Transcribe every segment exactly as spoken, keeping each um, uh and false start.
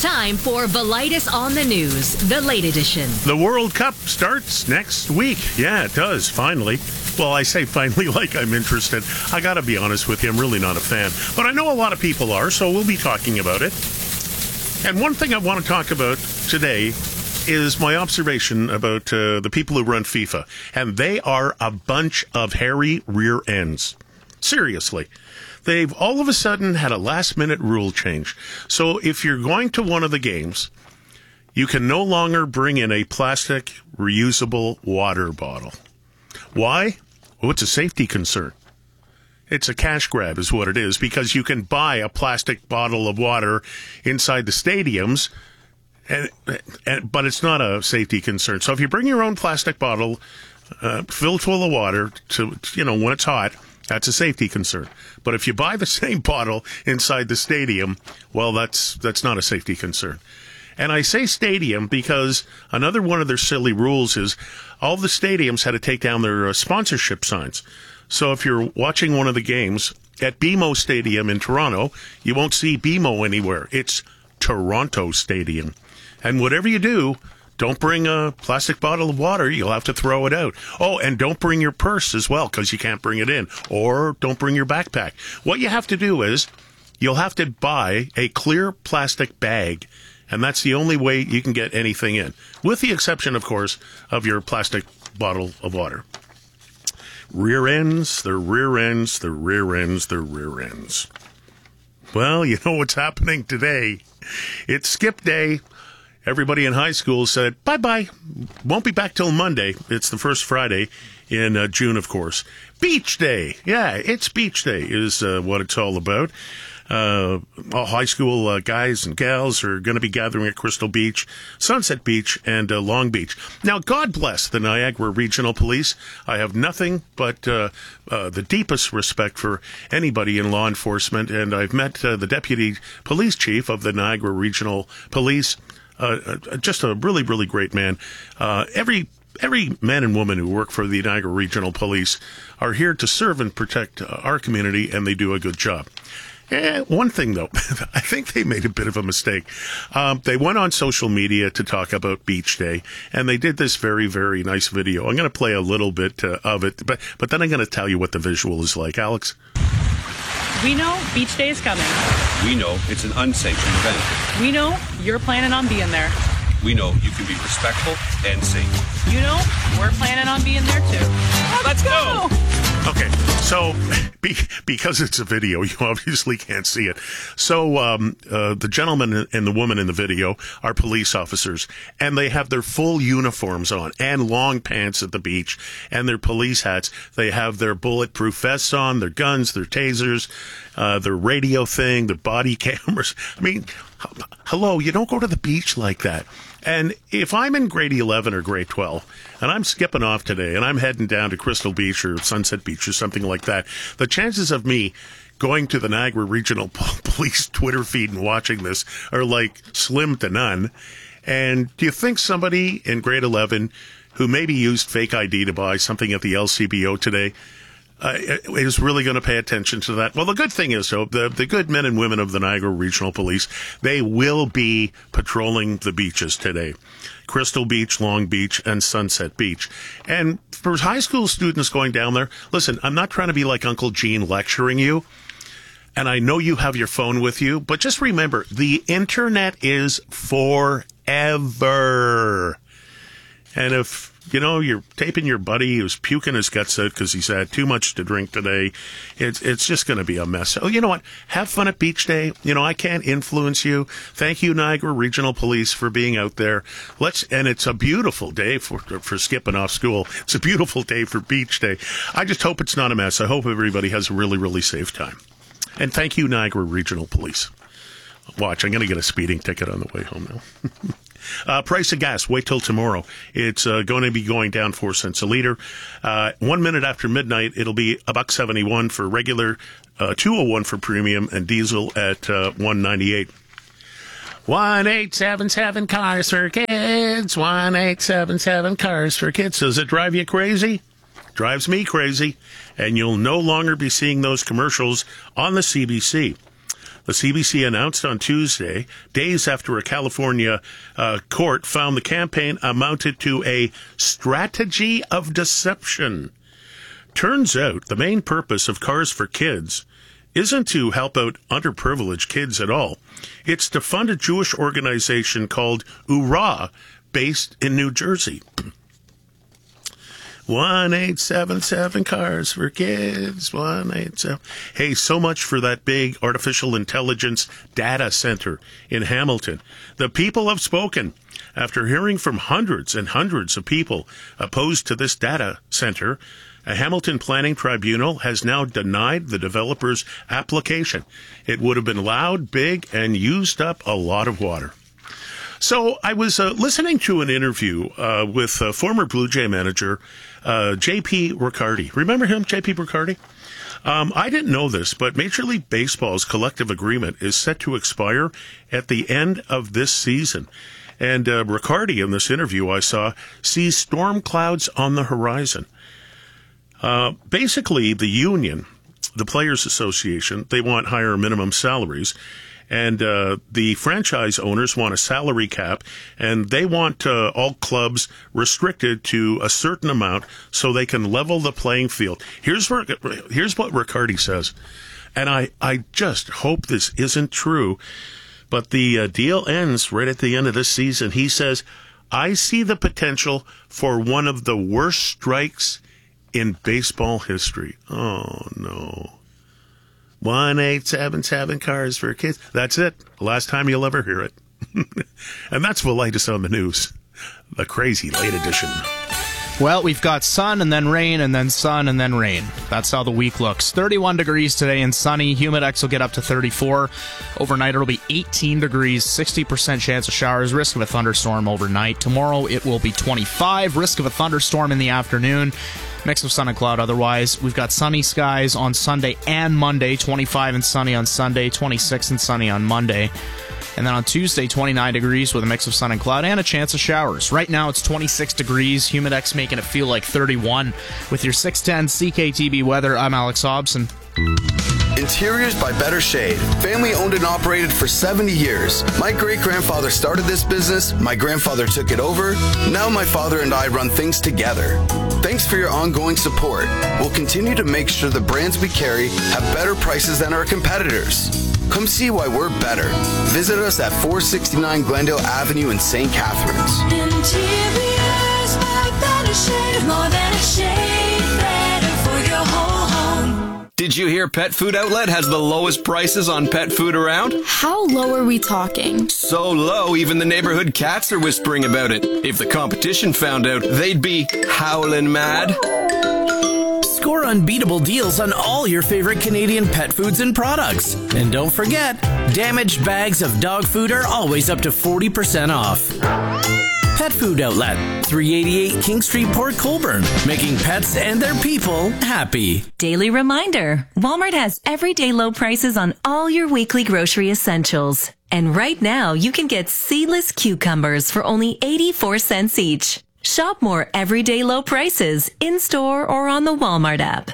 time for Velitis on the News, the late edition. The World Cup starts next week. Yeah, it does, finally. Well, I say finally like I'm interested. I got to be honest with you, I'm really not a fan. But I know a lot of people are, so we'll be talking about it. And one thing I want to talk about today is my observation about uh, the people who run FIFA. And they are a bunch of hairy rear ends. Seriously. They've all of a sudden had a last-minute rule change. So if you're going to one of the games, you can no longer bring in a plastic reusable water bottle. Why? Well, it's a safety concern. It's a cash grab is what it is, because you can buy a plastic bottle of water inside the stadiums, and, and but it's not a safety concern. So if you bring your own plastic bottle uh, filled full of water, to you know when it's hot, that's a safety concern. But if you buy the same bottle inside the stadium, well, that's that's not a safety concern. And I say stadium because another one of their silly rules is all the stadiums had to take down their uh, sponsorship signs. So if you're watching one of the games at B M O Stadium in Toronto, you won't see B M O anywhere. It's Toronto Stadium. And whatever you do, don't bring a plastic bottle of water. You'll have to throw it out. Oh, and don't bring your purse as well, because you can't bring it in. Or don't bring your backpack. What you have to do is you'll have to buy a clear plastic bag, and that's the only way you can get anything in, with the exception, of course, of your plastic bottle of water. Rear ends, they're rear ends, they're rear ends, they're rear ends. Well, you know what's happening today. It's skip day. Everybody in high school said, bye-bye. Won't be back till Monday. It's the first Friday in uh, June, of course. Beach Day. Yeah, it's Beach Day is uh, what it's all about. Uh, all high school uh, guys and gals are going to be gathering at Crystal Beach, Sunset Beach, and uh, Long Beach. Now, God bless the Niagara Regional Police. I have nothing but uh, uh, the deepest respect for anybody in law enforcement, and I've met uh, the Deputy Police Chief of the Niagara Regional Police. Uh, uh, just a really, really great man. Uh, every every man and woman who work for the Niagara Regional Police are here to serve and protect uh, our community, and they do a good job. Eh, one thing, though, I think they made a bit of a mistake. Um, they went on social media to talk about Beach Day, and they did this very, very nice video. I'm going to play a little bit uh, of it, but, but then I'm going to tell you what the visual is like. Alex? We know Beach Day is coming. We know it's an unsanctioned event. We know you're planning on being there. We know you can be respectful and safe. You know we're planning on being there too. Let's go! Okay, so be, because it's a video, you obviously can't see it. So um, uh, the gentleman and the woman in the video are police officers, and they have their full uniforms on and long pants at the beach and their police hats. They have their bulletproof vests on, their guns, their tasers, uh, their radio thing, their body cameras. I mean, h- hello, you don't go to the beach like that. And if I'm in grade eleven or grade twelve, and I'm skipping off today, and I'm heading down to Crystal Beach or Sunset Beach or something like that, the chances of me going to the Niagara Regional Police Twitter feed and watching this are like slim to none. And do you think somebody in grade eleven who maybe used fake I D to buy something at the L C B O today Uh, is really going to pay attention to that? Well, the good thing is, though, the, the good men and women of the Niagara Regional Police, they will be patrolling the beaches today. Crystal Beach, Long Beach, and Sunset Beach. And for high school students going down there, listen, I'm not trying to be like Uncle Gene lecturing you, and I know you have your phone with you, but just remember, the internet is forever. And if you know, you're taping your buddy who's puking his guts out because he's had too much to drink today, it's it's just going to be a mess. Oh, you know what? Have fun at Beach Day. You know, I can't influence you. Thank you, Niagara Regional Police, for being out there. Let's and it's a beautiful day for for skipping off school. It's a beautiful day for Beach Day. I just hope it's not a mess. I hope everybody has a really, really safe time. And thank you, Niagara Regional Police. Watch, I'm going to get a speeding ticket on the way home now. Uh, price of gas, wait till tomorrow. It's uh, going to be going down four cents a liter. Uh, one minute after midnight, it'll be a buck seventy-one for regular, uh, two oh one for premium, and diesel at uh, one ninety-eight. One eight seven seven cars for kids. One eight seven seven cars for kids. Does it drive you crazy? Drives me crazy, and you'll no longer be seeing those commercials on the C B C. The C B C announced on Tuesday, days after a California uh, court found the campaign amounted to a strategy of deception. Turns out the main purpose of Cars for Kids isn't to help out underprivileged kids at all. It's to fund a Jewish organization called Ura, based in New Jersey. one eight seven seven Cars for Kids, one eight seven. Hey, so much for that big artificial intelligence data center in Hamilton. The people have spoken. After hearing from hundreds and hundreds of people opposed to this data center, a Hamilton planning tribunal has now denied the developer's application. It would have been loud, big, and used up a lot of water. So I was uh, listening to an interview uh, with uh, former Blue Jay manager uh, J P Riccardi. Remember him, J P Riccardi? Um, I didn't know this, but Major League Baseball's collective agreement is set to expire at the end of this season. And uh, Riccardi, in this interview I saw, sees storm clouds on the horizon. Uh, basically, the union, the Players Association, they want higher minimum salaries. And uh, the franchise owners want a salary cap, and they want uh, all clubs restricted to a certain amount so they can level the playing field. Here's where, here's what Riccardi says, and I, I just hope this isn't true, but the uh, deal ends right at the end of this season. He says, I see the potential for one of the worst strikes in baseball history. Oh, no. one eight seven seven Cars for Kids. That's it. Last time you'll ever hear it. And that's the latest on the news. The crazy late edition. Well, we've got sun and then rain and then sun and then rain. That's how the week looks. thirty-one degrees today and sunny. Humidex will get up to thirty-four. Overnight it'll be eighteen degrees, sixty percent chance of showers, risk of a thunderstorm overnight. Tomorrow it will be twenty-five, risk of a thunderstorm in the afternoon. Mix of sun and cloud otherwise. We've got sunny skies on Sunday and Monday, twenty-five and sunny on Sunday, twenty-six and sunny on Monday. And then on Tuesday, twenty-nine degrees with a mix of sun and cloud and a chance of showers. Right now it's twenty-six degrees, Humidex making it feel like thirty-one. With your six ten C K T B weather, I'm Alex Hobson. Interiors by Better Shade. Family owned and operated for seventy years. My great-grandfather started this business, my grandfather took it over, now my father and I run things together. Thanks for your ongoing support. We'll continue to make sure the brands we carry have better prices than our competitors. Come see why we're better. Visit us at four sixty-nine Glendale Avenue in Saint Catharines. Interiors by Better Shade. More than a shade, better for your whole home. Did you hear Pet Food Outlet has the lowest prices on pet food around? How low are we talking? So low, even the neighborhood cats are whispering about it. If the competition found out, they'd be howling mad. Score unbeatable deals on all your favorite Canadian pet foods and products. And don't forget, damaged bags of dog food are always up to forty percent off. Pet Food Outlet, three eighty-eight King Street, Port Colborne, making pets and their people happy. Daily reminder, Walmart has everyday low prices on all your weekly grocery essentials. And right now, you can get seedless cucumbers for only eighty-four cents each. Shop more everyday low prices in-store or on the Walmart app.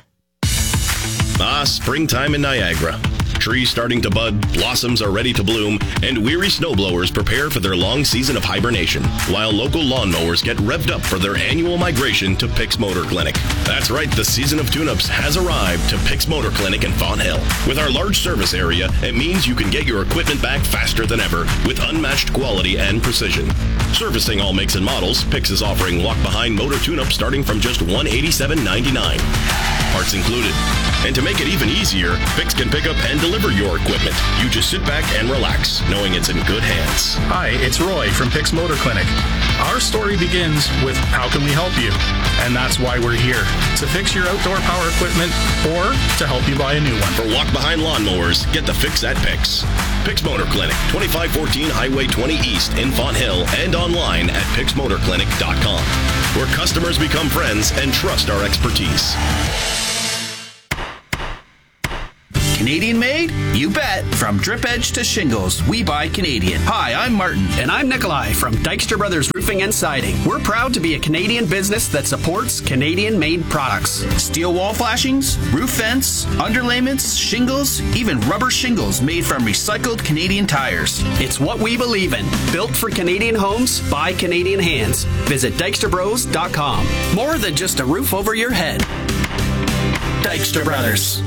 Ah, springtime in Niagara. Trees starting to bud, blossoms are ready to bloom, and weary snowblowers prepare for their long season of hibernation, while local lawnmowers get revved up for their annual migration to Picks Motor Clinic. That's right, the season of tune-ups has arrived to Picks Motor Clinic in Fonthill. With our large service area, it means you can get your equipment back faster than ever with unmatched quality and precision. Servicing all makes and models, Picks is offering walk-behind motor tune-ups starting from just one hundred eighty-seven ninety-nine. Parts included. And to make it even easier, Picks can pick up and deliver your equipment. You just sit back and relax, knowing it's in good hands. Hi, it's Roy from Picks Motor Clinic. Our story begins with how can we help you? And that's why we're here, to fix your outdoor power equipment or to help you buy a new one. For walk-behind lawnmowers, get the fix at Picks. Picks Motor Clinic, twenty-five fourteen Highway twenty East in Fonthill, and online at picks motor clinic dot com, where customers become friends and trust our expertise. Canadian made? You bet. From drip edge to shingles, we buy Canadian. Hi, I'm Martin. And I'm Nikolai from Dykstra Brothers Roofing and Siding. We're proud to be a Canadian business that supports Canadian-made products. Steel wall flashings, roof vents, underlayments, shingles, even rubber shingles made from recycled Canadian tires. It's what we believe in. Built for Canadian homes by Canadian hands. Visit Dykstra Bros dot com. More than just a roof over your head. Dykstra Brothers.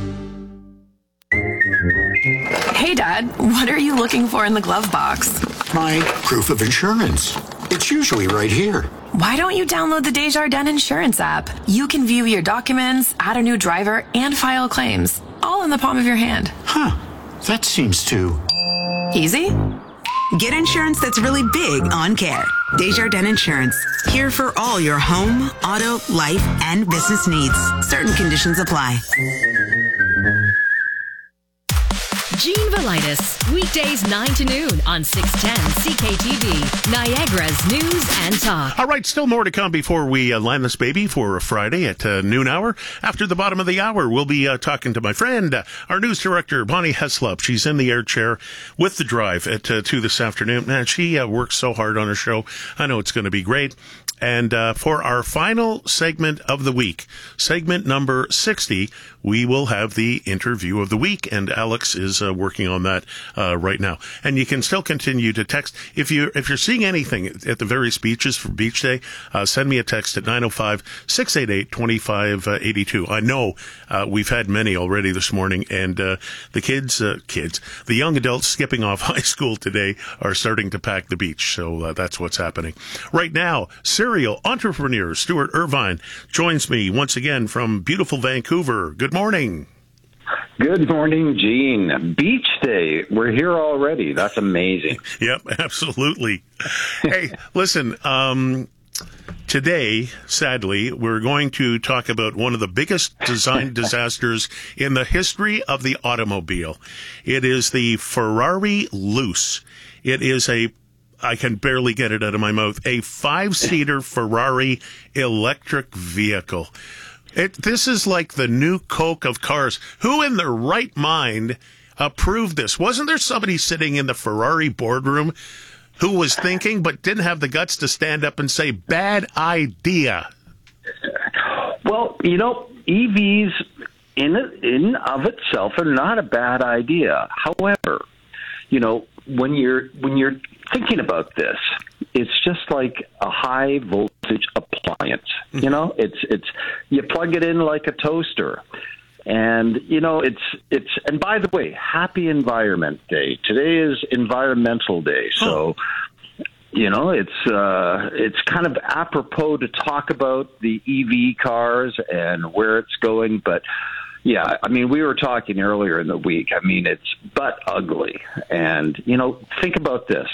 Hey, Dad, what are you looking for in the glove box? My proof of insurance. It's usually right here. Why don't you download the Desjardins Insurance app? You can view your documents, add a new driver, and file claims, all in the palm of your hand. Huh. That seems too... easy? Get insurance that's really big on care. Desjardins Insurance. Here for all your home, auto, life, and business needs. Certain conditions apply. Gene Velitis, weekdays nine to noon on six ten C K T V, Niagara's News and Talk. All right, still more to come before we uh, land this baby for a Friday at uh, noon hour. After the bottom of the hour, we'll be uh, talking to my friend, uh, our news director, Bonnie Heslop. She's in the air chair with the drive at uh, two this afternoon. Man, she uh, works so hard on her show. I know it's going to be great. And uh, for our final segment of the week, segment number sixty, we will have the interview of the week, and Alex is uh, working on that uh, right now. And you can still continue to text. If, you, if you're seeing anything at the various beaches for Beach Day, uh, send me a text at nine oh five, six eight eight, two five eight two. I know uh, we've had many already this morning, and uh, the kids, uh, kids, the young adults skipping off high school today are starting to pack the beach, so uh, that's what's happening. Right now, serial entrepreneur Stuart Irvine joins me once again from beautiful Vancouver. Good morning. Good morning, Gene. Beach Day. We're here already. That's amazing. Yep, absolutely. Hey, listen, um, today, sadly, we're going to talk about one of the biggest design disasters in the history of the automobile. It is the Ferrari Luce. It is a I can barely get it out of my mouth. A five-seater Ferrari electric vehicle. It, this is like the new Coke of cars. Who in their right mind approved this? Wasn't there somebody sitting in the Ferrari boardroom who was thinking but didn't have the guts to stand up and say, bad idea? Well, you know, E Vs in in of itself are not a bad idea. However, you know, when you're when you're thinking about this, it's just like a high voltage appliance. You know, it's it's you plug it in like a toaster, and you know it's it's. And by the way, happy Environment Day. Today is Environmental Day, so you know it's uh, it's kind of apropos to talk about the E V cars and where it's going, but. Yeah, I mean, we were talking earlier in the week. I mean, it's butt ugly. And, you know, think about this.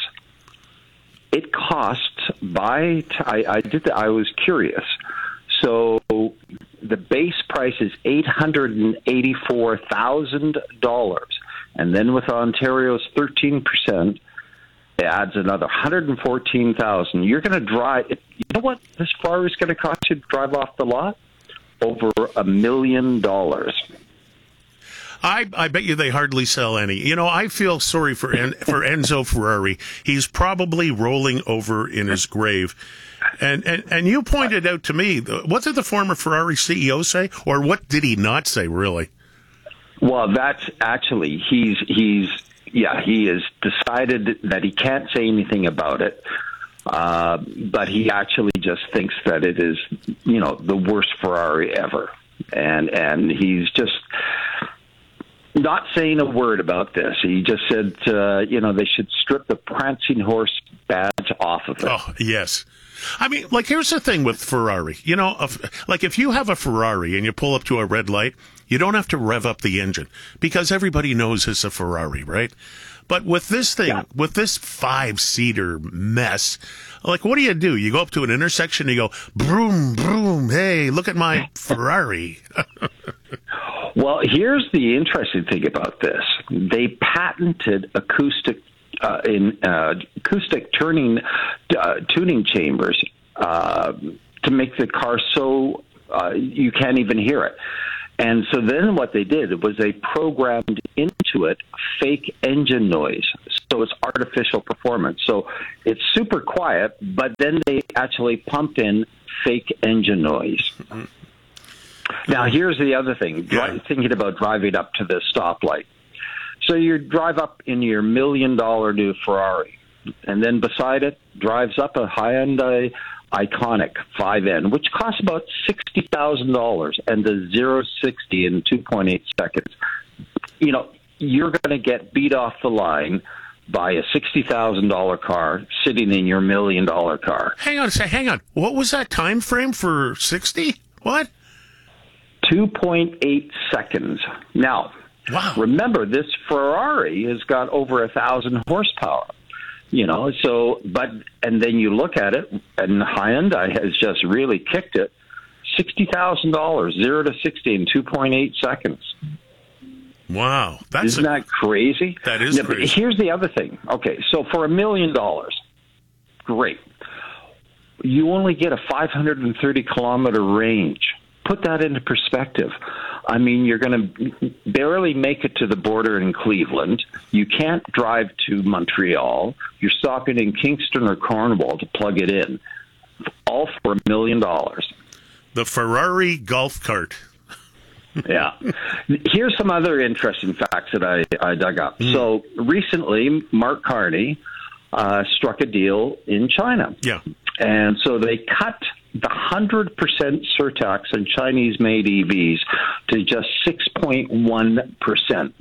It costs by, t- I, I did the, I was curious. So the base price is eight hundred eighty-four thousand dollars. And then with Ontario's thirteen percent, it adds another one hundred fourteen thousand dollars. You're going to drive, you know what this Ferrari is going to cost you to drive off the lot? Over a million dollars. I, I bet you they hardly sell any. You know, I feel sorry for en- for Enzo Ferrari. He's probably rolling over in his grave. And, and and you pointed out to me, what did the former Ferrari C E O say? Or what did he not say, really? Well, that's actually, he's, he's yeah, he has decided that he can't say anything about it. Uh, but he actually just thinks that it is, you know, the worst Ferrari ever. And and he's just not saying a word about this. He just said, uh, you know, they should strip the prancing horse badge off of it. Oh, yes. I mean, like, here's the thing with Ferrari. You know, if, like, if you have a Ferrari and you pull up to a red light, you don't have to rev up the engine because everybody knows it's a Ferrari, right? But with this thing, yeah. with this five-seater mess, like, what do you do? You go up to an intersection and you go, broom, broom, hey, look at my Ferrari. Well, here's the interesting thing about this. They patented acoustic uh, in uh, acoustic turning uh, tuning chambers uh, to make the car so uh, you can't even hear it. And so then what they did was they programmed into it fake engine noise. So it's artificial performance. So it's super quiet, but then they actually pumped in fake engine noise. Mm-hmm. Now, here's the other thing. Yeah. Thinking about driving up to the stoplight. So you drive up in your million-dollar new Ferrari, and then beside it drives up a Hyundai Iconic five N, which costs about sixty thousand dollars and does zero to sixty in two point eight seconds. You know, you're going to get beat off the line by a sixty thousand dollars car sitting in your million-dollar car. Hang on a second. Hang on. What was that time frame for sixty? What? two point eight seconds. Now, wow. Remember, this Ferrari has got over a thousand horsepower. You know, so, but, and then you look at it, and Hyundai has just really kicked it, sixty thousand dollars, zero to sixty in two point eight seconds. Wow. That's Isn't a, that crazy? That is now, crazy. Here's the other thing. Okay, so for a million dollars, great. You only get a five hundred thirty kilometer range. Put that into perspective. I mean, you're going to barely make it to the border in Cleveland. You can't drive to Montreal. You're stopping in Kingston or Cornwall to plug it in, all for a million dollars. The Ferrari golf cart. Yeah. Here's some other interesting facts that I, I dug up. Mm. So recently, Mark Carney uh, struck a deal in China. Yeah. And so they cut the one hundred percent surtax on Chinese-made E Vs to just six point one percent,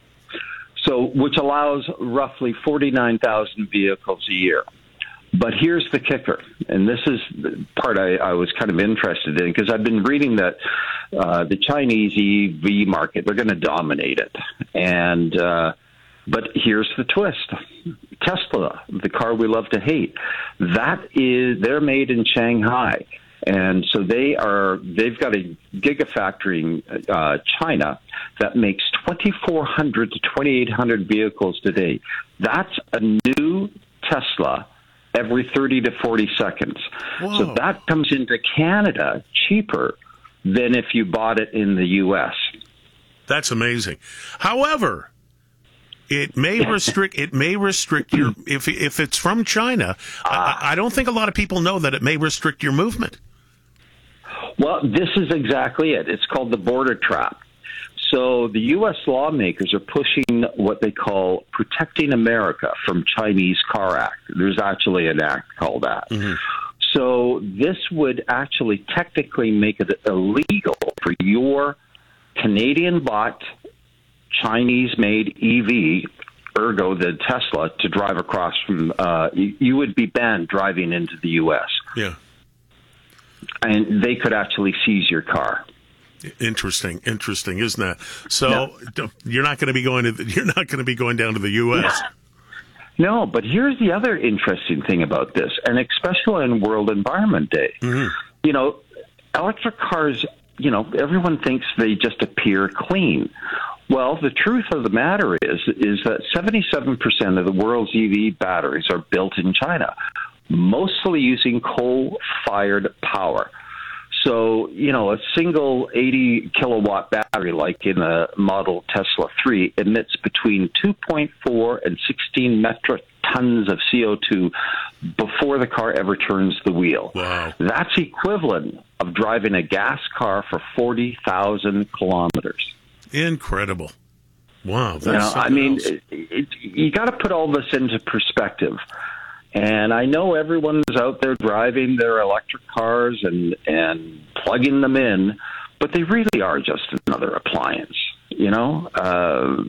so which allows roughly forty-nine thousand vehicles a year. But here's the kicker, and this is the part I, I was kind of interested in, because I've been reading that uh, the Chinese E V market, they're going to dominate it. And uh, but here's the twist. Tesla, the car we love to hate, that is, they're made in Shanghai. And so they are, they've got a gigafactory in uh, China that makes twenty-four hundred to twenty-eight hundred vehicles today. That's a new Tesla every thirty to forty seconds. Whoa. So that comes into Canada cheaper than if you bought it in the U S. That's amazing. However, it may restrict. It may restrict your if if it's from China. I, I don't think a lot of people know that it may restrict your movement. Well, this is exactly it. It's called the border trap. So the U S lawmakers are pushing what they call Protecting America from Chinese Car Act. There's actually an act called that. Mm-hmm. So this would actually technically make it illegal for your Canadian-bought Chinese-made E V, ergo the Tesla, to drive across from, uh, you, you would be banned driving into the U S. Yeah. And they could actually seize your car. Interesting, interesting, isn't that? So no. you're not going to be going to the, you're not going to be going down to the U S. No, but here's the other interesting thing about this, and especially on World Environment Day. Mm-hmm. You know, electric cars, you know, everyone thinks they just appear clean. Well, the truth of the matter is, is that seventy-seven percent of the world's E V batteries are built in China, mostly using coal-fired power. So, you know, a single eighty kilowatt battery, like in a Model Tesla three, emits between two point four and sixteen metric tons of C O two before the car ever turns the wheel. Wow. That's equivalent of driving a gas car for forty thousand kilometers. Incredible. Wow. That's you know, I mean, else. it, it, you got to put all this into perspective. And I know everyone's out there driving their electric cars and, and plugging them in, but they really are just another appliance, you know? Uh,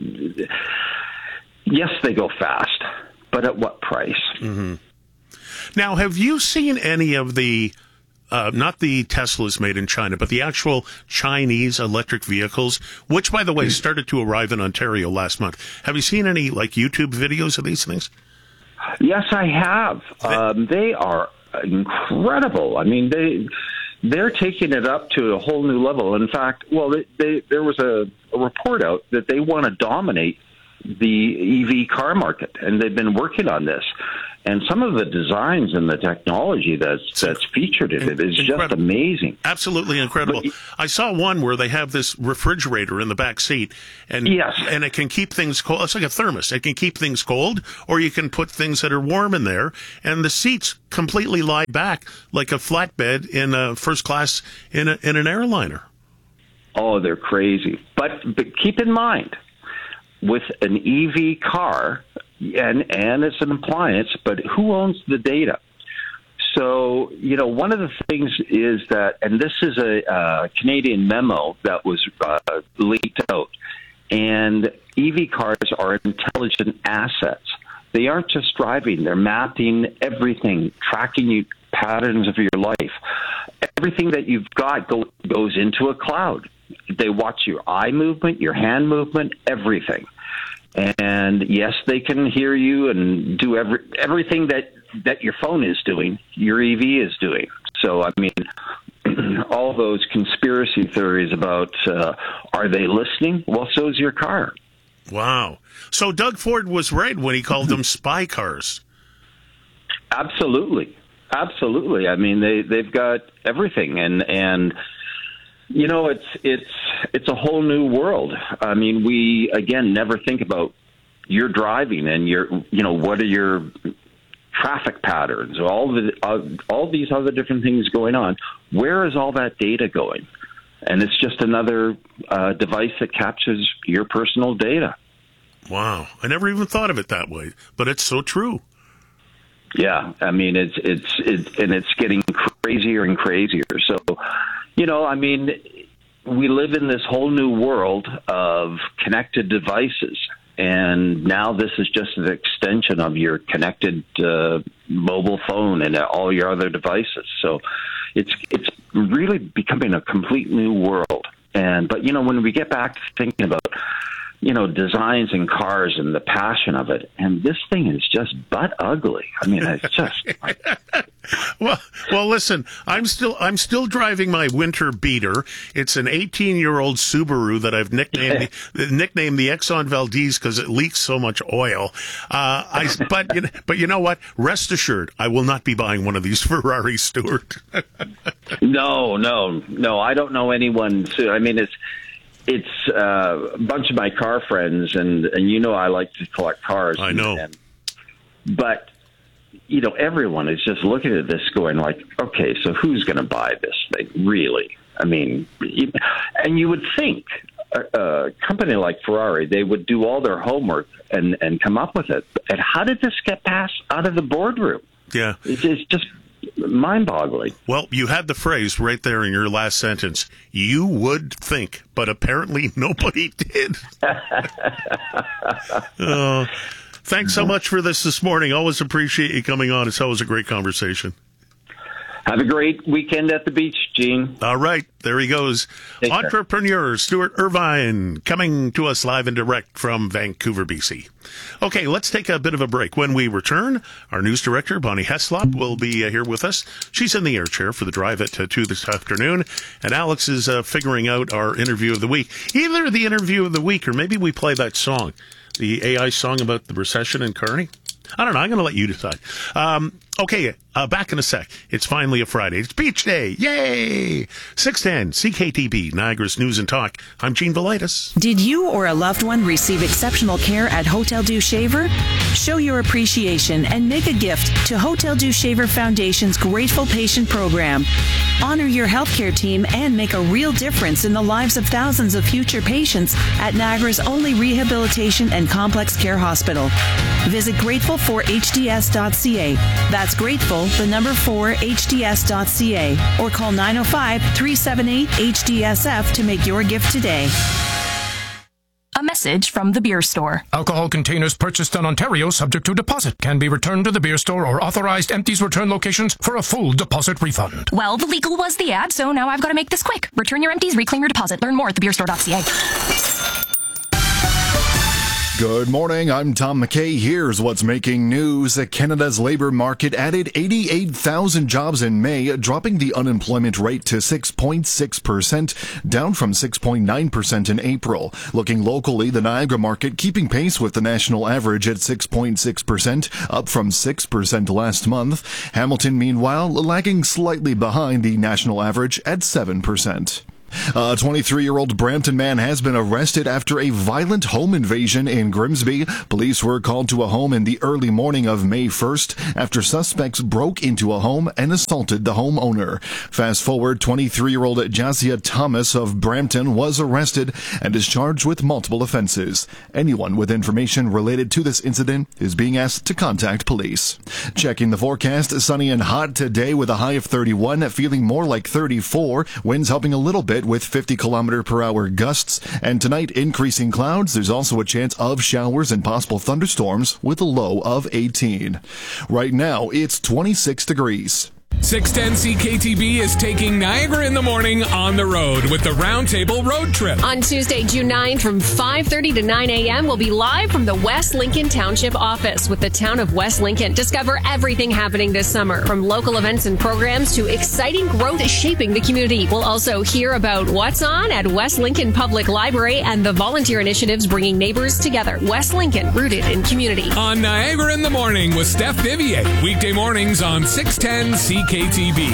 yes, they go fast, but at what price? Mm-hmm. Now, have you seen any of the, uh, not the Teslas made in China, but the actual Chinese electric vehicles, which, by the way, started to arrive in Ontario last month? Have you seen any, like, YouTube videos of these things? Yes, I have. Um, they are incredible. I mean, they they're taking it up to a whole new level. In fact, well, they, they, there was a, a report out that they want to dominate the E V car market, and they've been working on this. And some of the designs and the technology that's that's featured in it is Incredible. just amazing. Absolutely incredible. But, I saw one where they have this refrigerator in the back seat, and yes. and it can keep things cold. It's like a thermos. It can keep things cold, or you can put things that are warm in there, and the seats completely lie back like a flatbed in a first class in a, in an airliner. Oh, they're crazy. But but keep in mind, with an E V car, and and it's an appliance, but who owns the data? So, you know, one of the things is that, and this is a uh, Canadian memo that was uh, leaked out, and E V cars are intelligent assets. They aren't just driving, they're mapping everything, tracking you patterns of your life. Everything that you've got go, goes into a cloud. They watch your eye movement, your hand movement, everything. And yes, they can hear you and do every everything that, that your phone is doing, your E V is doing. So, I mean, all those conspiracy theories about uh, are they listening? Well, so is your car. Wow. So Doug Ford was right when he called them spy cars. Absolutely. Absolutely. I mean, they, they've got everything. And, and you know, it's it's it's a whole new world. I mean, we, again, never think about your driving and your, you know, what are your traffic patterns, all the uh, all these other different things going on. Where is all that data going? And it's just another uh, device that captures your personal data. Wow. I never even thought of it that way, but it's so true. Yeah. I mean, it's, it's, it's, and it's getting crazier and crazier. So, you know, I mean, we live in this whole new world of connected devices. And now this is just an extension of your connected uh, mobile phone and all your other devices. So it's it's really becoming a complete new world. And but, you know, when we get back to thinking about, you know, designs and cars and the passion of it, and this thing is just butt ugly. I mean, it's just like... well, well, listen, I'm still I'm still driving my winter beater. It's an eighteen-year-old Subaru that I've nicknamed the, nicknamed the Exxon Valdez because it leaks so much oil. Uh, I but you know, but you know what? Rest assured, I will not be buying one of these Ferraris, Stuart. no, no, no. I don't know anyone. I mean, it's. It's uh, a bunch of my car friends, and, and you know I like to collect cars. I know. And, but, you know, everyone is just looking at this going like, okay, so who's going to buy this thing, really? I mean, and you would think a, a company like Ferrari, they would do all their homework and, and come up with it. And how did this get passed out of the boardroom? Yeah. It's, it's just... mind-boggling. Well, you had the phrase right there in your last sentence. You would think, but apparently nobody did. uh, thanks so much for this this morning. Always appreciate you coming on. It's always a great conversation. Have a great weekend at the beach, Gene. All right, there he goes. Take Entrepreneur care. Stuart Irvine coming to us live and direct from Vancouver, B C. Okay, let's take a bit of a break. When we return, our news director, Bonnie Heslop, will be uh, here with us. She's in the air chair for the drive at uh, two this afternoon, and Alex is uh, figuring out our interview of the week. Either the interview of the week, or maybe we play that song, the A I song about the recession in Kearney. I don't know. I'm going to let you decide. Um, okay, uh, back in a sec. It's finally a Friday. It's Beach Day. Yay! six ten C K T B, Niagara's News and Talk. I'm Gene Velitis. Did you or a loved one receive exceptional care at Hotel du Shaver? Show your appreciation and make a gift to Hotel du Shaver Foundation's Grateful Patient Program. Honor your healthcare team and make a real difference in the lives of thousands of future patients at Niagara's only rehabilitation and complex care hospital. Visit grateful for H D S dot C A. That's grateful, the number four, H D S dot C A. Or call nine oh five, three seven eight, H D S F to make your gift today. A message from the beer store. Alcohol containers purchased in Ontario subject to deposit can be returned to the beer store or authorized empties return locations for a full deposit refund. Well, the legal was the ad, so now I've got to make this quick. Return your empties, reclaim your deposit. Learn more at the beer store dot C A. Good morning, I'm Tom McKay. Here's what's making news. Canada's labour market added eighty-eight thousand jobs in May, dropping the unemployment rate to six point six percent, down from six point nine percent in April. Looking locally, the Niagara market keeping pace with the national average at six point six percent, up from six percent last month. Hamilton, meanwhile, lagging slightly behind the national average at seven percent. A twenty-three-year-old Brampton man has been arrested after a violent home invasion in Grimsby. Police were called to a home in the early morning of May first after suspects broke into a home and assaulted the homeowner. Fast forward, twenty-three-year-old Jasia Thomas of Brampton was arrested and is charged with multiple offenses. Anyone with information related to this incident is being asked to contact police. Checking the forecast, sunny and hot today with a high of thirty-one, feeling more like thirty-four. Winds helping a little bit with fifty kilometer per hour gusts. And tonight, increasing clouds. There's also a chance of showers and possible thunderstorms with a low of eighteen. Right now, it's twenty-six degrees. six ten C K T B is taking Niagara in the Morning on the road with the Roundtable Road Trip. On Tuesday, June ninth from five thirty to nine a.m., we'll be live from the West Lincoln Township office with the town of West Lincoln. Discover everything happening this summer, from local events and programs to exciting growth shaping the community. We'll also hear about what's on at West Lincoln Public Library and the volunteer initiatives bringing neighbors together. West Lincoln, rooted in community. On Niagara in the Morning with Steph Vivier. Weekday mornings on six ten C K T B.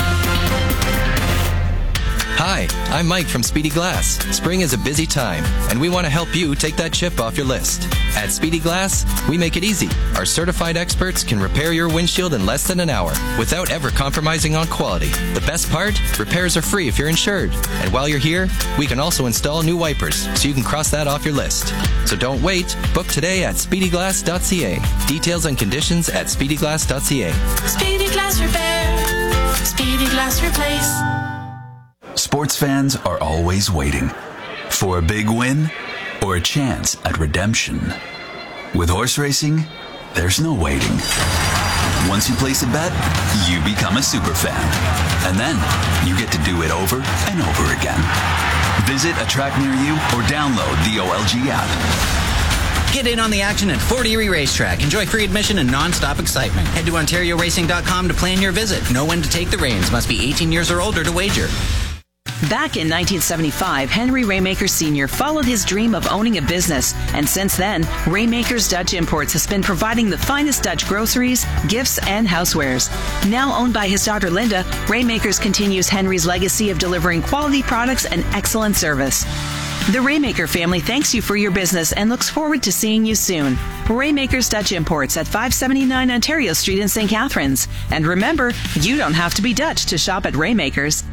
Hi, I'm Mike from Speedy Glass. Spring is a busy time, and we want to help you take that chip off your list. At Speedy Glass, we make it easy. Our certified experts can repair your windshield in less than an hour without ever compromising on quality. The best part? Repairs are free if you're insured. And while you're here, we can also install new wipers, so you can cross that off your list. So don't wait. Book today at speedy glass dot c a. Details and conditions at speedy glass dot c a. Speedy Glass Repair. Speedy Glass Replace. Sports fans are always waiting for a big win or a chance at redemption. With horse racing, there's no waiting. Once you place a bet, you become a super fan. And then you get to do it over and over again. Visit a track near you or download the O L G app. Get in on the action at Fort Erie Racetrack. Enjoy free admission and non-stop excitement. Head to ontario racing dot com to plan your visit. Know when to take the reins. Must be eighteen years or older to wager. Back in nineteen seventy-five, Henry Raymaker Senior followed his dream of owning a business, and since then, Raymaker's Dutch Imports has been providing the finest Dutch groceries, gifts, and housewares. Now owned by his daughter Linda, Raymakers continues Henry's legacy of delivering quality products and excellent service. The Raymaker family thanks you for your business and looks forward to seeing you soon. Raymaker's Dutch Imports at five seventy-nine Ontario Street in Saint Catharines. And remember, you don't have to be Dutch to shop at Raymaker's.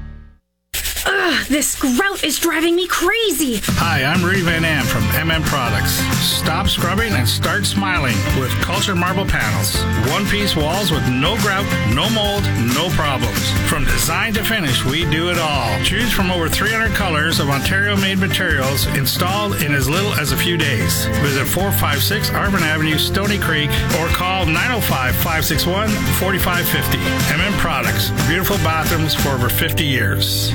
Ugh, this grout is driving me crazy. Hi, I'm Rudy Van Am from M M Products. Stop scrubbing and start smiling with Culture Marble Panels. One-piece walls with no grout, no mold, no problems. From design to finish, we do it all. Choose from over three hundred colors of Ontario-made materials installed in as little as a few days. Visit four five six Arvin Avenue, Stony Creek, or call nine oh five, five six one, four five five oh. M M Products. Beautiful bathrooms for over fifty years.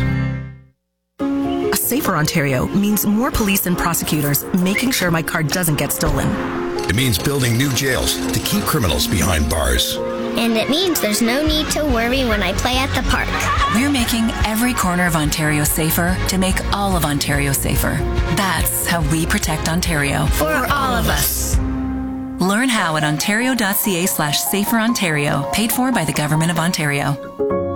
A safer Ontario means more police and prosecutors making sure my car doesn't get stolen. It means building new jails to keep criminals behind bars. And it means there's no need to worry when I play at the park. We're making every corner of Ontario safer to make all of Ontario safer. That's how we protect Ontario. For all of us. Learn how at ontario.ca slash safer Ontario. Paid for by the Government of Ontario.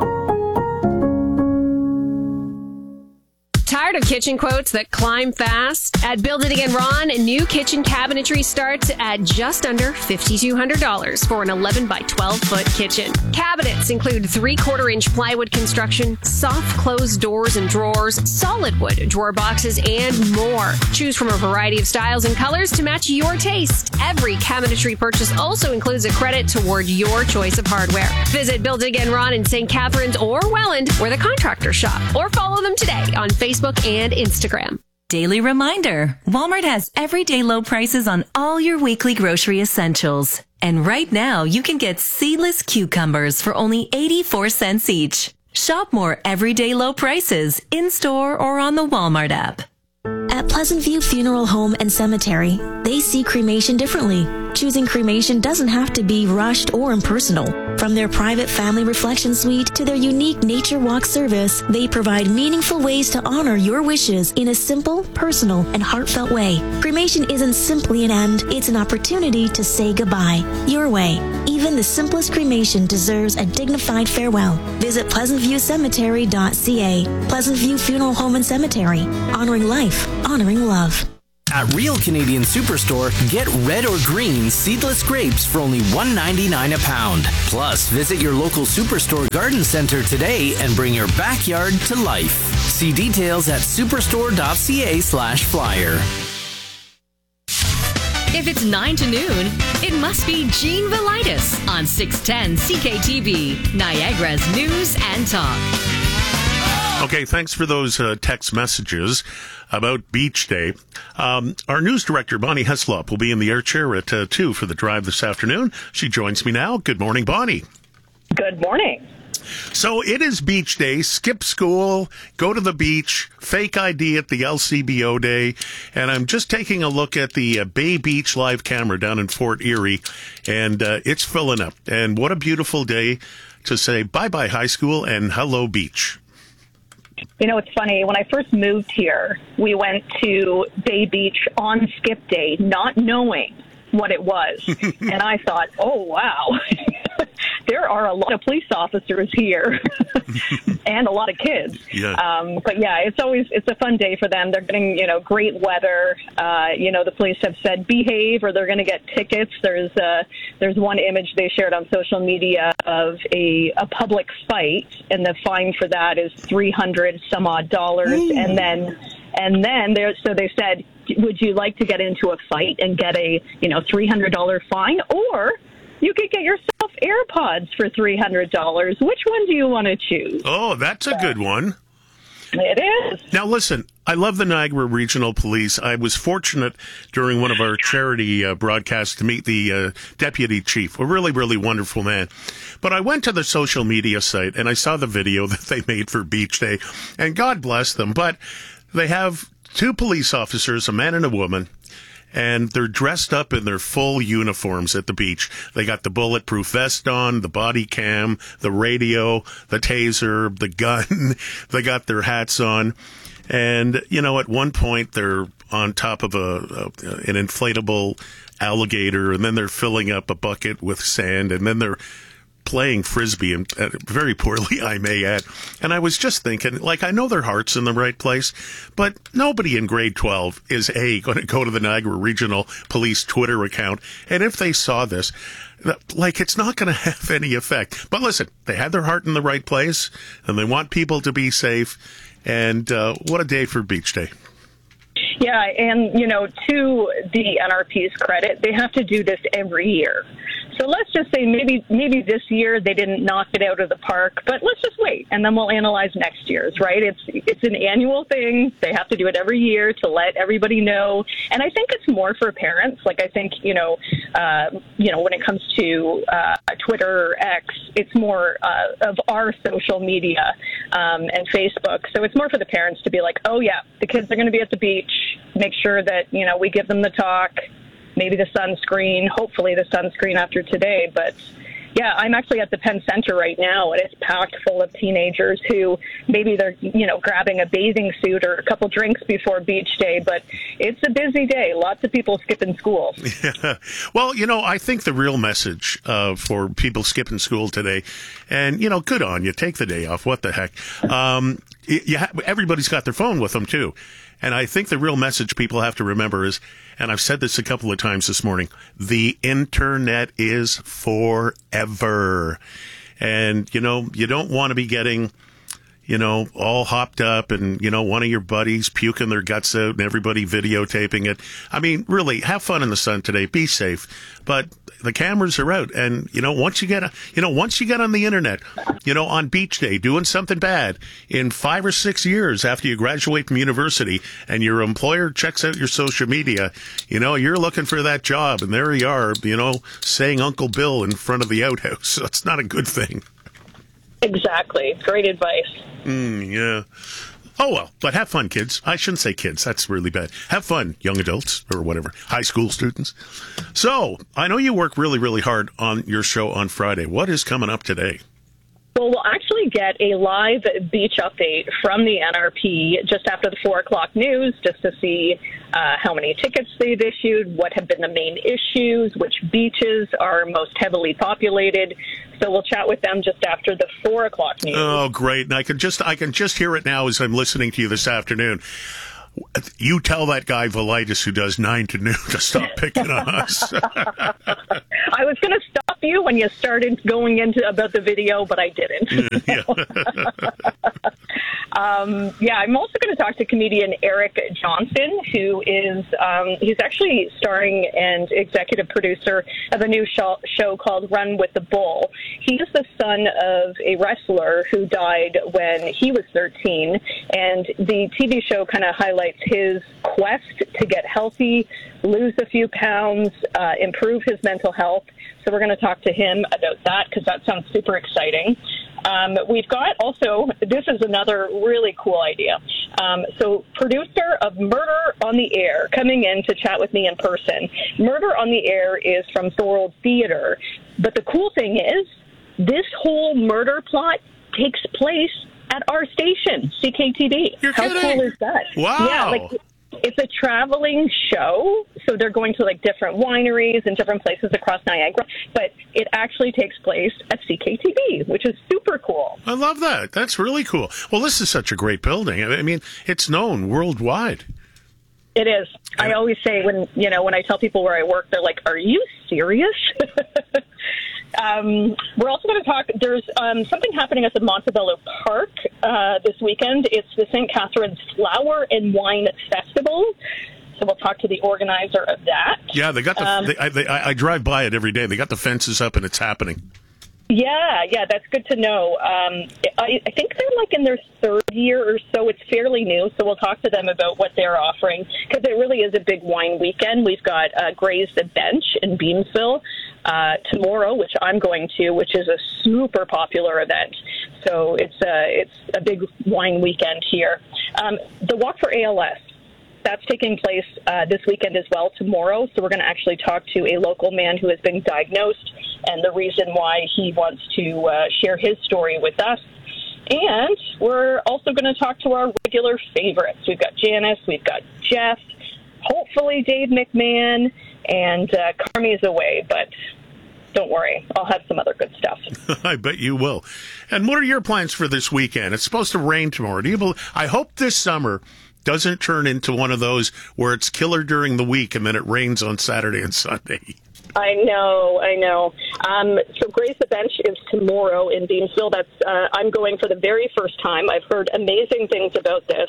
Tired of kitchen quotes that climb fast? At Build It Again Ron, new kitchen cabinetry starts at just under five thousand two hundred dollars for an eleven by twelve foot kitchen. Cabinets include three-quarter inch plywood construction, soft closed doors and drawers, solid wood drawer boxes, and more. Choose from a variety of styles and colors to match your taste. Every cabinetry purchase also includes a credit toward your choice of hardware. Visit Build It Again Ron in Saint Catharines or Welland, where the contractors shop, or follow them today on Facebook and Instagram. Daily reminder, Walmart has everyday low prices on all your weekly grocery essentials. And right now, you can get seedless cucumbers for only eighty-four cents each. Shop more everyday low prices in-store or on the Walmart app. At At Pleasant View Funeral Home and Cemetery, they see cremation differently. Choosing cremation doesn't have to be rushed or impersonal. From their private family reflection suite to their unique nature walk service, they provide meaningful ways to honor your wishes in a simple, personal, and heartfelt way. Cremation isn't simply an end, it's an opportunity to say goodbye. Your way. Even the simplest cremation deserves a dignified farewell. Visit pleasant view cemetery dot c a. Pleasant View Funeral Home and Cemetery. Honoring life, honoring love. At Real Canadian Superstore, get red or green seedless grapes for only one dollar and ninety-nine cents a pound. Plus, visit your local Superstore garden center today and bring your backyard to life. See details at superstore dot c a slash flyer. If it's nine to noon, it must be Gene Velitis on six ten C K T V, Niagara's News and Talk. Okay, thanks for those uh, text messages about Beach Day. Um, our news director, Bonnie Heslop, will be in the air chair at uh, two for the drive this afternoon. She joins me now. Good morning, Bonnie. Good morning. So it is Beach Day. Skip school, go to the beach, fake I D at the L C B O Day. And I'm just taking a look at the uh, Bay Beach live camera down in Fort Erie, and uh, it's filling up. And what a beautiful day to say bye-bye high school and hello beach. You know, it's funny. When I first moved here, we went to Bay Beach on Skip Day, not knowing what it was. And I thought, oh, wow, there are a lot of police officers here and a lot of kids. Yeah. Um, but, yeah, it's always it's a fun day for them. They're getting, you know, great weather. Uh, you know, the police have said behave or they're going to get tickets. There's uh, there's one image they shared on social media of a, a public fight, and the fine for that is three hundred some odd dollars. Mm. And then and then there, so they said, would you like to get into a fight and get a, you know, three hundred dollars fine, or you could get yourself AirPods for three hundred dollars. Which one do you want to choose? Oh, that's a good one. It is. Now, listen, I love the Niagara Regional Police. I was fortunate during one of our charity uh, broadcasts to meet the uh, deputy chief, a really, really wonderful man. But I went to the social media site and I saw the video that they made for Beach Day, and God bless them. But they have two police officers, a man and a woman, and they're dressed up in their full uniforms at the beach. They got the bulletproof vest on, the body cam, the radio, the taser, the gun. They got their hats on. And, you know, at one point they're on top of a, a an inflatable alligator, and then they're filling up a bucket with sand, and then they're playing Frisbee, and uh, very poorly, I may add. And I was just thinking, like, I know their heart's in the right place, but nobody in grade twelve is, A, going to go to the Niagara Regional Police Twitter account. And if they saw this, like, it's not going to have any effect. But listen, they had their heart in the right place, and they want people to be safe. And uh, what a day for Beach Day. Yeah, and, you know, to the N R P's credit, they have to do this every year. So let's just say maybe maybe this year they didn't knock it out of the park, but let's just wait, and then we'll analyze next year's, right? It's it's an annual thing. They have to do it every year to let everybody know. And I think it's more for parents. Like, I think, you know, uh, you know, when it comes to uh, Twitter or X, it's more uh, of our social media um, and Facebook. So it's more for the parents to be like, oh, yeah, the kids are going to be at the beach. Make sure that, you know, we give them the talk. Maybe the sunscreen, hopefully the sunscreen after today. But, yeah, I'm actually at the Penn Center right now, and it's packed full of teenagers who maybe they're, you know, grabbing a bathing suit or a couple drinks before Beach Day. But it's a busy day. Lots of people skipping school. Yeah. Well, you know, I think the real message uh, for people skipping school today, and, you know, good on you. Take the day off. What the heck? Um, you ha- everybody's got their phone with them, too. And I think the real message people have to remember is, and I've said this a couple of times this morning, the internet is forever. And, you know, you don't want to be getting, you know, all hopped up and, you know, one of your buddies puking their guts out and everybody videotaping it. I mean, really, have fun in the sun today. Be safe. But the cameras are out. And, you know, once you get, a, you know, once you get on the internet, you know, on Beach Day, doing something bad in five or six years after you graduate from university and your employer checks out your social media, you know, you're looking for that job. And there you are, you know, saying Uncle Bill in front of the outhouse. So it's not a good thing. Exactly. Great advice. Mm, yeah. Oh, well, but have fun, kids. I shouldn't say kids. That's really bad. Have fun, young adults or whatever, high school students. So, I know you work really, really hard on your show on Friday. What is coming up today? Well, we'll actually get a live beach update from the N R P just after the four o'clock news, just to see uh, how many tickets they've issued, what have been the main issues, which beaches are most heavily populated. So we'll chat with them just after the four o'clock news. Oh, great. And I can just, I can just hear it now as I'm listening to you this afternoon. You tell that guy Velitis who does nine to noon to stop picking on us. I was going to stop you when you started going into about the video, but I didn't. Yeah. um, yeah, I'm also going to talk to comedian Eric Johnson, who is um, he's actually starring and executive producer of a new show, show called Run with the Bull. He is the son of a wrestler who died when he was thirteen, and the T V show kind of highlights his quest to get healthy, lose a few pounds, uh, improve his mental health. So we're going to talk to him about that because that sounds super exciting. Um, we've got also, this is another really cool idea. Um, so producer of Murder on the Air coming in to chat with me in person. Murder on the Air is from Thorold Theatre. But the cool thing is, this whole murder plot takes place at our station, C K T V. You're How kidding? cool is that? Wow. Yeah, like it's a traveling show, so they're going to like different wineries and different places across Niagara, but it actually takes place at C K T V, which is super cool. I love that. That's really cool. Well, this is such a great building. I mean, it's known worldwide. It is. I always say when, you know, when I tell people where I work, they're like, are you serious? Um, we're also going to talk, there's um, something happening at the Montebello Park uh, this weekend. It's the Saint Catharines Flower and Wine Festival. So we'll talk to the organizer of that. Yeah, they got the. Um, they, I, they, I drive by it every day. They got the fences up and it's happening. Yeah, yeah, that's good to know. Um, I, I think they're like in their third year or so. It's fairly new, so we'll talk to them about what they're offering because it really is a big wine weekend. We've got uh, Graze the Bench in Beamsville uh, tomorrow, which I'm going to, which is a super popular event. So it's a, it's a big wine weekend here. Um, the Walk for A L S. That's taking place uh, this weekend as well, tomorrow. So we're going to actually talk to a local man who has been diagnosed and the reason why he wants to uh, share his story with us. And we're also going to talk to our regular favorites. We've got Janice, we've got Jeff, hopefully Dave McMahon, and uh, Carmi's away, but don't worry, I'll have some other good stuff. I bet you will. And what are your plans for this weekend? It's supposed to rain tomorrow. Do you believe, I hope this summer doesn't turn into one of those where it's killer during the week and then it rains on Saturday and Sunday. I know, I know. Um, so Graze the Bench is tomorrow in Beamsville. That's uh, I'm going for the very first time. I've heard amazing things about this.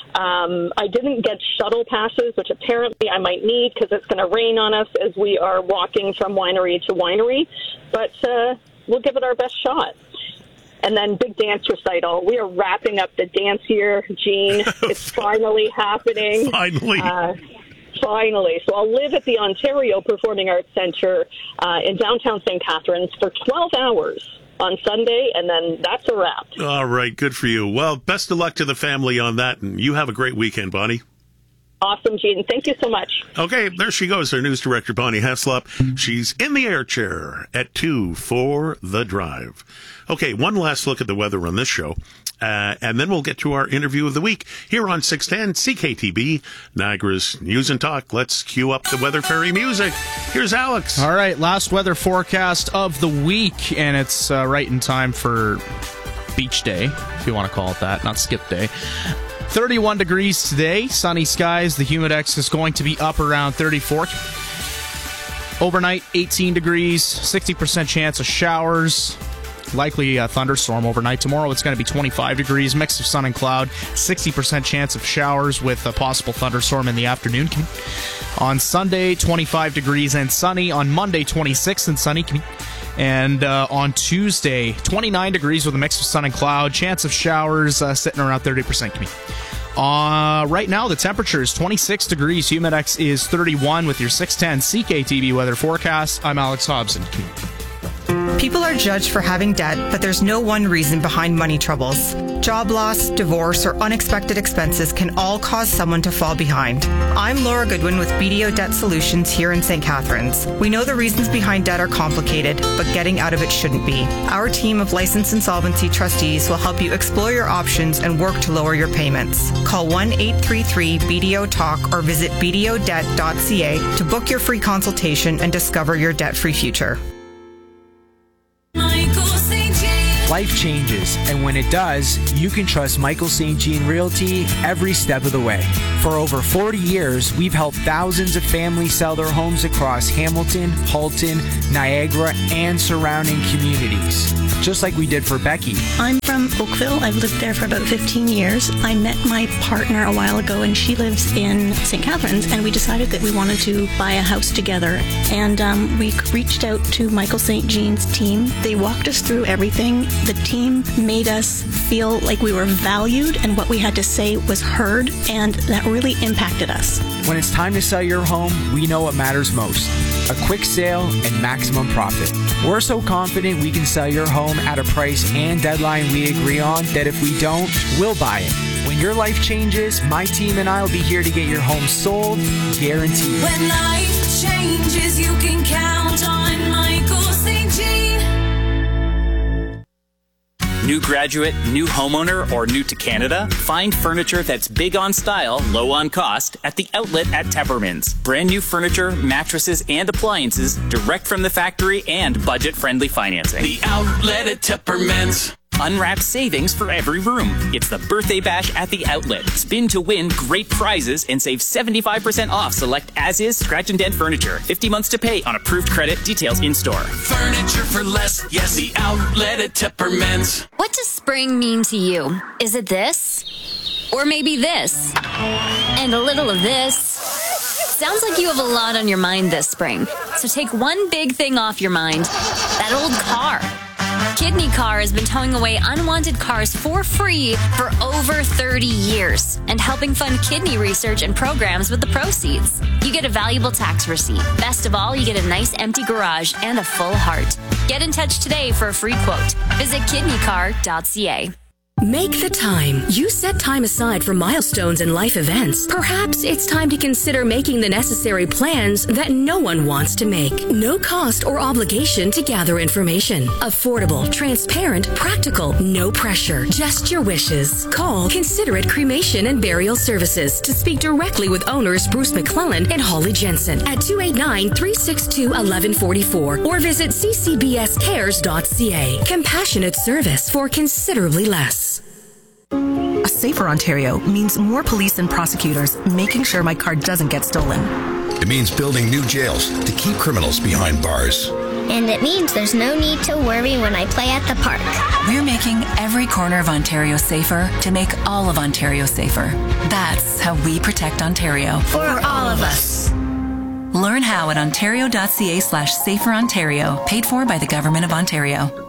Um, I didn't get shuttle passes, which apparently I might need because it's going to rain on us as we are walking from winery to winery. But uh, we'll give it our best shot. And then big dance recital. We are wrapping up the dance year, Gene. It's finally happening. Finally. Uh, finally. So I'll live at the Ontario Performing Arts Centre uh, in downtown Saint Catharines for twelve hours on Sunday, and then that's a wrap. All right, good for you. Well, best of luck to the family on that, and you have a great weekend, Bonnie. Awesome, Gene. Thank you so much. Okay, there she goes, our news director, Bonnie Heslop. She's in the air chair at two for The Drive. Okay, one last look at the weather on this show, uh, and then we'll get to our interview of the week here on six ten C K T B, Niagara's News and Talk. Let's cue up the Weather Fairy music. Here's Alex. All right, last weather forecast of the week, and it's uh, right in time for Beach Day, if you want to call it that, not Skip Day. thirty-one degrees today, sunny skies. The humidex is going to be up around thirty-four. Overnight, eighteen degrees, sixty percent chance of showers. Likely a thunderstorm overnight. Tomorrow it's going to be twenty-five degrees, mix of sun and cloud, sixty percent chance of showers with a possible thunderstorm in the afternoon. On Sunday, twenty-five degrees and sunny. On Monday, twenty-six and sunny. And uh, on Tuesday, twenty-nine degrees with a mix of sun and cloud, chance of showers uh, sitting around thirty percent. Uh, right now, the temperature is twenty-six degrees. Humidex is thirty-one with your six ten C K T V weather forecast. I'm Alex Hobson. People are judged for having debt, but there's no one reason behind money troubles. Job loss, divorce, or unexpected expenses can all cause someone to fall behind. I'm Laura Goodwin with B D O Debt Solutions here in Saint Catharines. We know the reasons behind debt are complicated, but getting out of it shouldn't be. Our team of licensed insolvency trustees will help you explore your options and work to lower your payments. Call one eight three three B D O talk or visit b d o debt dot c a to book your free consultation and discover your debt-free future. Life changes, and when it does, you can trust Michael Saint Jean Realty every step of the way. For over forty years, we've helped thousands of families sell their homes across Hamilton, Halton, Niagara, and surrounding communities, just like we did for Becky. I'm from Oakville. I've lived there for about fifteen years. I met my partner a while ago, and she lives in Saint Catharines, and we decided that we wanted to buy a house together. And um, we reached out to Michael Saint Jean's team. They walked us through everything. The team made us feel like we were valued and what we had to say was heard, and that really impacted us. When it's time to sell your home, we know what matters most: a quick sale and maximum profit. We're so confident we can sell your home at a price and deadline we agree on that if we don't, we'll buy it. When your life changes, my team and I will be here to get your home sold, guaranteed. When life changes, you can count on Michael Saint Jean. New graduate, new homeowner, or new to Canada? Find furniture that's big on style, low on cost at the outlet at Tepperman's. Brand new furniture, mattresses, and appliances direct from the factory and budget-friendly financing. The outlet at Tepperman's. Unwrapped savings for every room. It's the birthday bash at the outlet. Spin to win great prizes and save seventy-five percent off select as-is scratch and dent furniture. fifty months to pay on approved credit. Details in store. Furniture for less. Yes, the outlet at Tepperman's. What does spring mean to you? Is it this? Or maybe this? And a little of this? Sounds like you have a lot on your mind this spring. So take one big thing off your mind. That old car. Kidney Car has been towing away unwanted cars for free for over thirty years and helping fund kidney research and programs with the proceeds. You get a valuable tax receipt. Best of all, you get a nice empty garage and a full heart. Get in touch today for a free quote. Visit kidney car dot c a. Make the time. You set time aside for milestones and life events. Perhaps it's time to consider making the necessary plans that no one wants to make. No cost or obligation to gather information. Affordable, transparent, practical, no pressure. Just your wishes. Call Considerate Cremation and Burial Services to speak directly with owners Bruce McClellan and Holly Jensen at two eight nine, three six two, one one four four or visit c c b s cares dot c a. Compassionate service for considerably less. A safer Ontario means more police and prosecutors making sure my car doesn't get stolen. It means building new jails to keep criminals behind bars. And it means there's no need to worry when I play at the park. We're making every corner of Ontario safer to make all of Ontario safer. That's how we protect Ontario. For all of us. Learn how at ontario dot c a slash safer Ontario. Paid for by the Government of Ontario.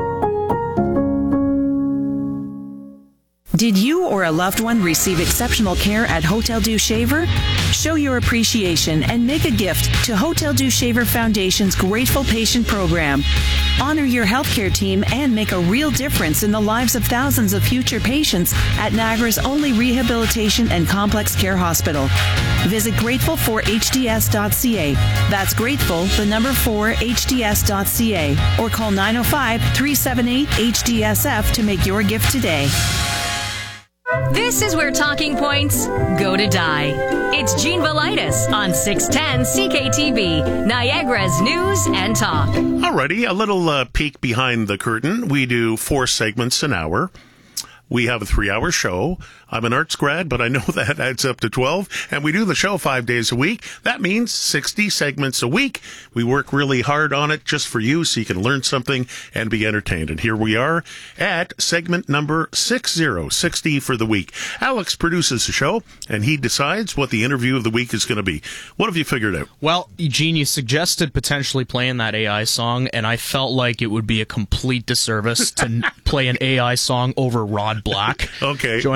Did you or a loved one receive exceptional care at Hotel Dieu Shaver? Show your appreciation and make a gift to Hotel Dieu Shaver Foundation's Grateful Patient Program. Honor your healthcare team and make a real difference in the lives of thousands of future patients at Niagara's only rehabilitation and complex care hospital. Visit grateful for h d s dot c a. That's grateful, the number four, h d s dot c a. Or call nine oh five, three seven eight, H D S F to make your gift today. This is where talking points go to die. It's Jean Velitis on six ten C K T V, Niagara's News and Talk. Alrighty, a little uh, peek behind the curtain. We do four segments an hour. We have a three-hour show. I'm an arts grad, but I know that adds up to twelve. And we do the show five days a week. That means sixty segments a week. We work really hard on it just for you so you can learn something and be entertained. And here we are at segment number sixty, sixty for the week. Alex produces the show, and he decides what the interview of the week is going to be. What have you figured out? Well, Eugene, you suggested potentially playing that A I song, and I felt like it would be a complete disservice to play an A I song over Rod Black. Okay. Joining us this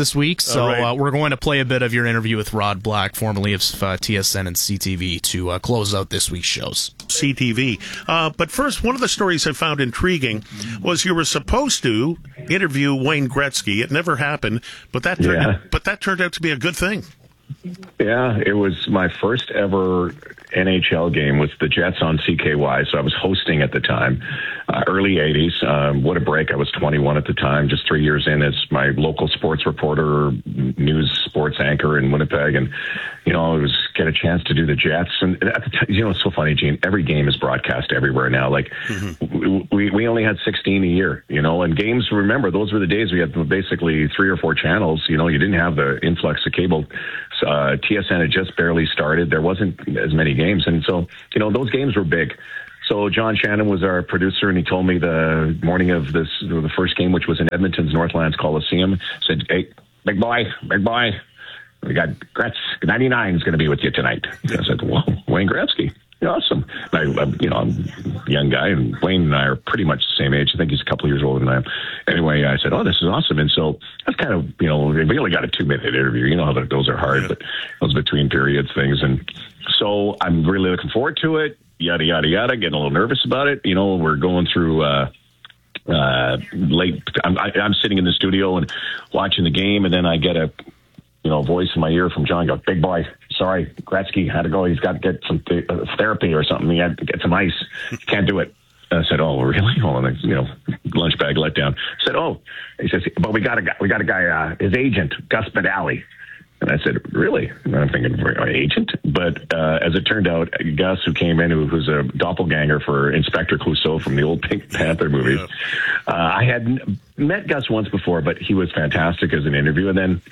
this week, so right. uh, we're going to play a bit of your interview with Rod Black, formerly of uh, T S N and C T V, to uh, close out this week's shows. C T V. Uh, but first, one of the stories I found intriguing was you were supposed to interview Wayne Gretzky. It never happened, but that turned Yeah. out, but that turned out to be a good thing. Yeah, it was my first ever N H L game with the Jets on C K Y, so I was hosting at the time, uh, early eighties. Um, what a break. I was twenty-one at the time, just three years in as my local sports reporter, news sports anchor in Winnipeg. And, you know, it was get a chance to do the Jets. And at the time, you know, it's so funny, Gene, every game is broadcast everywhere now. Like, mm-hmm. we, we only had sixteen a year, you know, and games, remember, those were the days we had basically three or four channels. You know, you didn't have the influx of cable. Uh, T S N had just barely started. There wasn't as many games. And so, you know, those games were big. So John Shannon was our producer, and he told me the morning of this, the first game, which was in Edmonton's Northlands Coliseum, said, "Hey, big boy, big boy, we got Gretz, ninety-nine is going to be with you tonight." And I said, "Well, Wayne Gretzky. Awesome." I, I, you know, I'm a young guy, and Wayne and I are pretty much the same age. I think he's a couple of years older than I am. Anyway, I said, "Oh, this is awesome." And so that's kind of, you know, we only got a two minute interview. You know how those are hard, but those between periods things. And so I'm really looking forward to it. Yada, yada, yada. Getting a little nervous about it. You know, we're going through, uh, uh, late. I'm, I, I'm sitting in the studio and watching the game, and then I get a, you know, voice in my ear from John. Go, "Big boy, sorry, Gretzky had to go. He's got to get some th- uh, therapy or something. He had to get some ice. He can't do it." And I said, "Oh, really?" Oh, and I, you know, lunch bag let down. I said, "Oh," he says, "but we got a guy. We got a guy. Uh, his agent, Gus Badali." And I said, "Really?" And I'm thinking, agent? But uh, as it turned out, Gus, who came in, who, who's a doppelganger for Inspector Clouseau from the old Pink Panther movies, uh, I had n- met Gus once before, but he was fantastic as an interview. And then,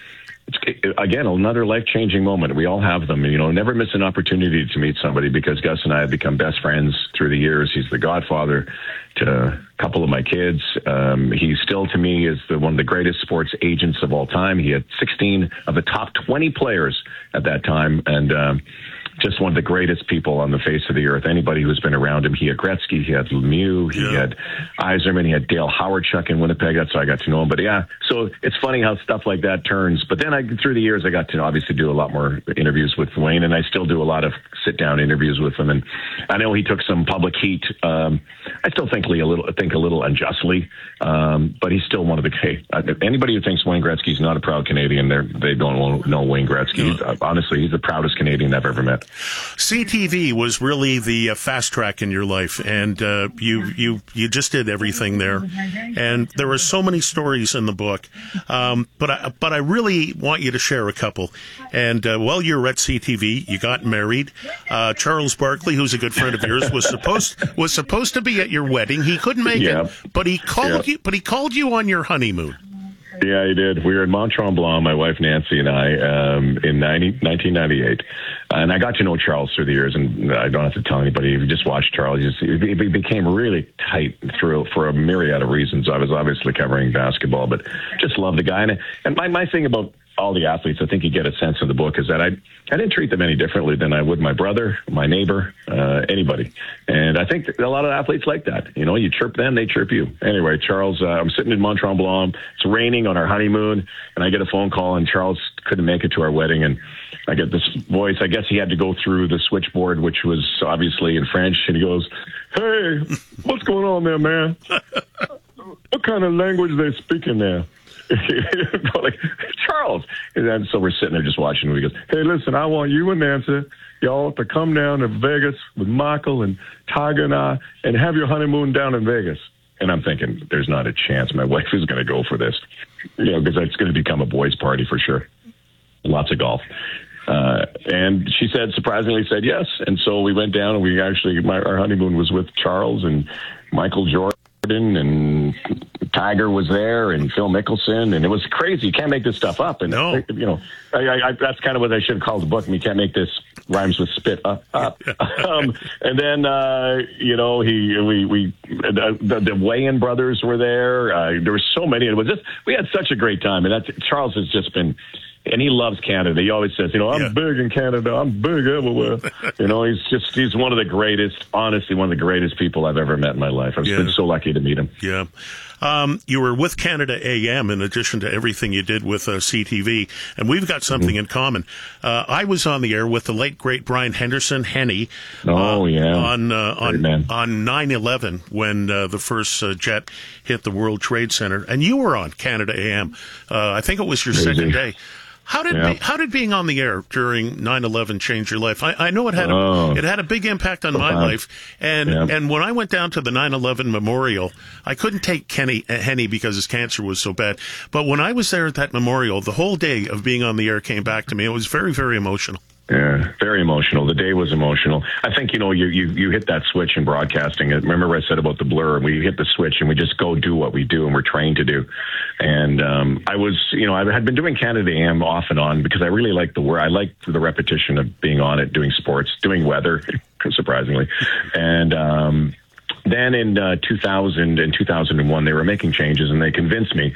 again, another life-changing moment. We all have them. You know, never miss an opportunity to meet somebody, because Gus and I have become best friends through the years. He's the godfather to a couple of my kids. Um, he still, to me, is the, one of the greatest sports agents of all time. He had sixteen of the top twenty players at that time, and um, just one of the greatest people on the face of the earth. Anybody who's been around him. He had Gretzky, he had Lemieux, he yeah. had Yzerman, he had Dale Howardchuk in Winnipeg. That's how I got to know him. But yeah, so it's funny how stuff like that turns. But then I, through the years, I got to obviously do a lot more interviews with Wayne, and I still do a lot of sit-down interviews with him. And I know he took some public heat. Um, I still think a little, think a little unjustly, um, but he's still one of the. Hey, anybody who thinks Wayne Gretzky's not a proud Canadian, they they don't know Wayne Gretzky. He's, uh, honestly, he's the proudest Canadian I've ever met. C T V was really the uh, fast track in your life, and uh, you you you just did everything there. And there are so many stories in the book, um, but I, but I really want you to share a couple. And uh, while you were at C T V, you got married. Uh, Charles Barkley, who's a good friend of yours, was supposed was supposed to be at your wedding. He couldn't make yeah. it, but he called yeah. you. But he called you on your honeymoon. Yeah, he did. We were in Mont Tremblant, my wife Nancy and I, um, in nineteen ninety-eight. And I got to know Charles through the years, and I don't have to tell anybody. If you just watch Charles, you see, he became really tight through for a myriad of reasons. I was obviously covering basketball, but just loved the guy. And, and my, my thing about all the athletes, I think you get a sense in the book, is that I I didn't treat them any differently than I would my brother, my neighbor, uh, anybody. And I think a lot of athletes like that. You know, you chirp them, they chirp you. Anyway, Charles, uh, I'm sitting in Mont Tremblant. It's raining on our honeymoon, and I get a phone call, and Charles couldn't make it to our wedding. And I get this voice. I guess he had to go through the switchboard, which was obviously in French. And he goes, "Hey, what's going on there, man? What kind of language they speaking there?" Like, Charles. And then, so we're sitting there just watching, and he goes, "Hey, listen, I want you and Nancy, y'all, to come down to Vegas with Michael and Tiger and I and have your honeymoon down in Vegas." And I'm thinking, there's not a chance my wife is going to go for this, you know, because it's going to become a boys' party for sure. Lots of golf. Uh, and she said, surprisingly said yes. And so we went down, and we actually, my, our honeymoon was with Charles and Michael Jordan, and Tiger was there, and Phil Mickelson, and it was crazy. You can't make this stuff up. And no. you know, I, I, that's kind of what I should have called the book. You can't make this rhymes with spit up. up. um, and then uh, you know, he we we the, the, the Wayans brothers were there. Uh, there were so many. It was just we had such a great time, and that's Charles has just been. and he loves Canada. He always says, you know, I'm Yeah. big in Canada. I'm big everywhere. You know, he's just, he's one of the greatest, honestly, one of the greatest people I've ever met in my life. I've Yeah. been so lucky to meet him. Yeah. Um, you were with Canada A M in addition to everything you did with uh, C T V, and we've got something Mm-hmm. in common. Uh, I was on the air with the late, great Brian Henderson, Henny, Oh, uh, yeah. on uh, Great on man. on nine eleven when uh, the first uh, jet hit the World Trade Center, and you were on Canada A M. Uh, I think it was your Crazy. second day. How did Yeah. be, how did being on the air during nine eleven change your life? I, I know it had a, Oh. it had a big impact on my Profound. life, and Yeah. and when I went down to the nine eleven memorial, I couldn't take Kenny uh, Henny because his cancer was so bad. But when I was there at that memorial, the whole day of being on the air came back to me. It was very very emotional. Yeah, very emotional. The day was emotional. I think, you know, you, you, you hit that switch in broadcasting. Remember what I said about the blur? We hit the switch and we just go do what we do and we're trained to do. And um, I was, you know, I had been doing Canada A M off and on because I really like the work. I like the repetition of being on it, doing sports, doing weather, surprisingly. And um, then in uh, two thousand and two thousand one, they were making changes and they convinced me